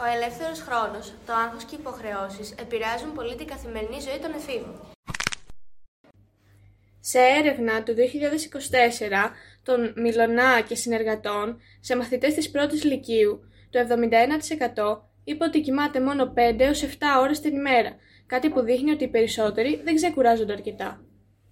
Ο ελεύθερος χρόνος, το άγχος και οι υποχρεώσεις επηρεάζουν πολύ την καθημερινή ζωή των εφήβων. Σε έρευνα του 2024 των Μιλωνά και συνεργατών σε μαθητές της πρώτης λυκείου, το 71% είπε ότι κοιμάται μόνο 5 έως 7 ώρες την ημέρα, κάτι που δείχνει ότι οι περισσότεροι δεν ξεκουράζονται αρκετά.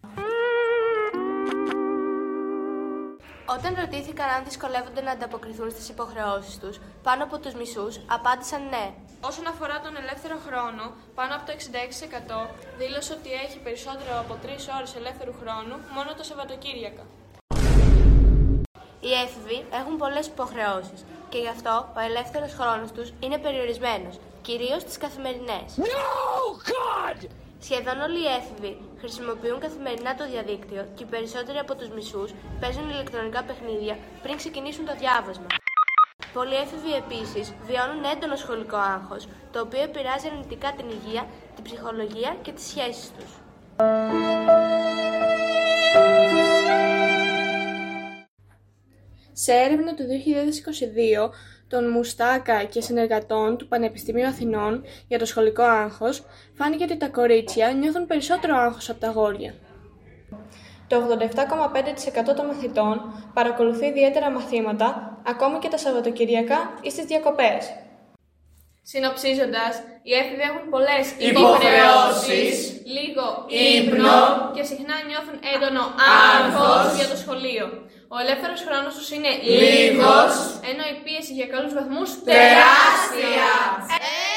Όταν ρωτήθηκαν αν δυσκολεύονται να ανταποκριθούν στις υποχρεώσεις τους, πάνω από τους μισούς απάντησαν ναι. Όσον αφορά τον ελεύθερο χρόνο, πάνω από το 66% δήλωσε ότι έχει περισσότερο από 3 ώρες ελεύθερου χρόνου μόνο το Σαββατοκύριακα. Οι έφηβοι έχουν πολλές υποχρεώσεις και γι' αυτό ο ελεύθερος χρόνος τους είναι περιορισμένος, κυρίως τις καθημερινές. No, God! Σχεδόν όλοι οι έφηβοι χρησιμοποιούν καθημερινά το διαδίκτυο και οι περισσότεροι από τους μισούς παίζουν ηλεκτρονικά παιχνίδια πριν ξεκινήσουν το διάβασμα. Πολλοί έφηβοι επίσης βιώνουν έντονο σχολικό άγχος, το οποίο επηρεάζει αρνητικά την υγεία, την ψυχολογία και τις σχέσεις τους. Σε έρευνα του 2022 των Μουστάκα και συνεργατών του Πανεπιστημίου Αθηνών για το σχολικό άγχος, φάνηκε ότι τα κορίτσια νιώθουν περισσότερο άγχος από τα αγόρια. Το 87,5% των μαθητών παρακολουθεί ιδιαίτερα μαθήματα, ακόμη και τα Σαββατοκυριακά ή στις διακοπές. Συνοψίζοντας, οι έφηβοι έχουν πολλές υποχρεώσεις, λίγο ύπνο και συχνά νιώθουν έντονο άγχος για το σχολείο. Ο ελεύθερος χρόνος τους είναι λίγος, ενώ η πίεση για καλούς βαθμούς τεράστια.